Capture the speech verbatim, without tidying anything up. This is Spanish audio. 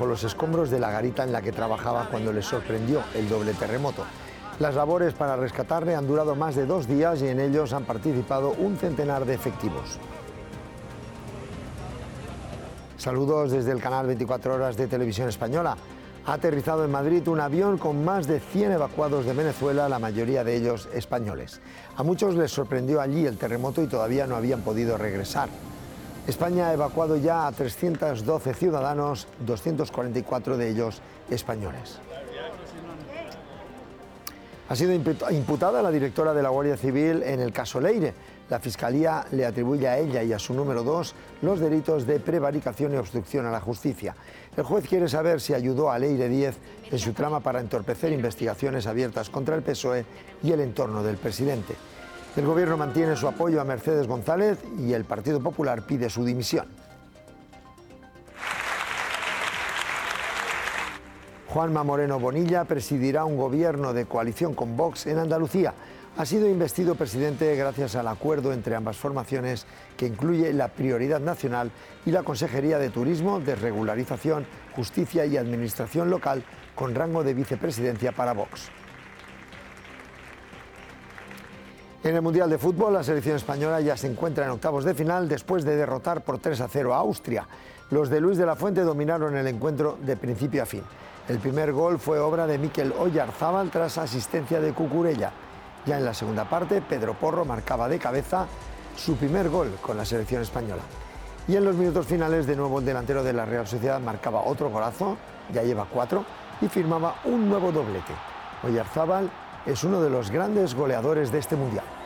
bajo los escombros de la garita en la que trabajaba cuando le sorprendió el doble terremoto. Las labores para rescatarle han durado más de dos días y en ellos han participado un centenar de efectivos. Saludos desde el canal veinticuatro horas de Televisión Española. Ha aterrizado en Madrid un avión con más de cien evacuados de Venezuela, la mayoría de ellos españoles. A muchos les sorprendió allí el terremoto y todavía no habían podido regresar. España ha evacuado ya a trescientos doce ciudadanos, doscientos cuarenta y cuatro de ellos españoles. Ha sido imputada la directora de la Guardia Civil en el caso Leire. La Fiscalía le atribuye a ella y a su número dos los delitos de prevaricación y obstrucción a la justicia. El juez quiere saber si ayudó a Leire Díez en su trama para entorpecer investigaciones abiertas contra el P S O E y el entorno del presidente. El Gobierno mantiene su apoyo a Mercedes González y el Partido Popular pide su dimisión. Juanma Moreno Bonilla presidirá un gobierno de coalición con Vox en Andalucía. Ha sido investido presidente gracias al acuerdo entre ambas formaciones que incluye la prioridad nacional y la Consejería de Turismo, Desregularización, Justicia y Administración Local con rango de vicepresidencia para Vox. En el Mundial de Fútbol, la selección española ya se encuentra en octavos de final después de derrotar por tres a cero a Austria. Los de Luis de la Fuente dominaron el encuentro de principio a fin. El primer gol fue obra de Mikel Oyarzábal tras asistencia de Cucurella. Ya en la segunda parte, Pedro Porro marcaba de cabeza su primer gol con la selección española. Y en los minutos finales, de nuevo el delantero de la Real Sociedad marcaba otro golazo, ya lleva cuatro, y firmaba un nuevo doblete. Oyarzábal es uno de los grandes goleadores de este Mundial.